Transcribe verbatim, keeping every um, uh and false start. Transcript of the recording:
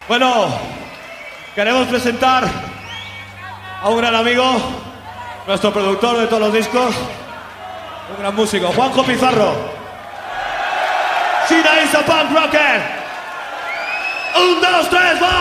Bueno, queremos presentar a un gran amigo, nuestro productor de todos los discos, un gran músico, Juanjo Pizarro. China is a punk rocker. Un, dos, tres, va.